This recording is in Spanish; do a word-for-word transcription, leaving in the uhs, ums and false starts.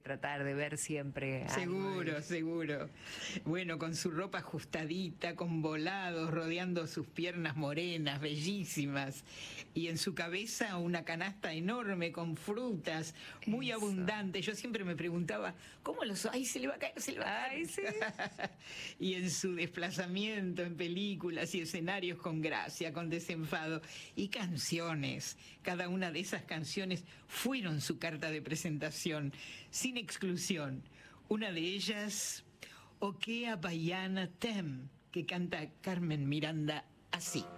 tratar de ver siempre algo Seguro, de- seguro. Bueno, con su ropa ajustadita, con volados, rodeando sus piernas morenas, bellísimas, y en su cabeza una canasta enorme con frutas, muy Eso. abundante. Yo siempre me preguntaba, ¿cómo los...? ¡Ay, se le va a caer, se le va a caer! Ay, sí. Y en su desplazamiento en películas y escenarios con gracia, con desenfado, y canciones. Cada una de esas canciones fueron su carta de presentación, sin exclusión. Una de ellas, O que a Baiana Tem, que canta Carmen Miranda así.